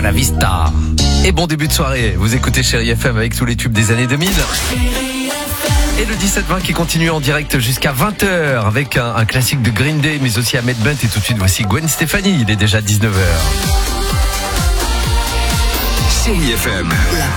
la vista. Et bon début de soirée, vous écoutez Chérie FM avec tous les tubes des années 2000. Et le 17-20 qui continue en direct jusqu'à 20h avec un classique de Green Day, mais aussi Ahmed Bent. Et tout de suite, voici Gwen Stefani, il est déjà 19h. Chérie FM, la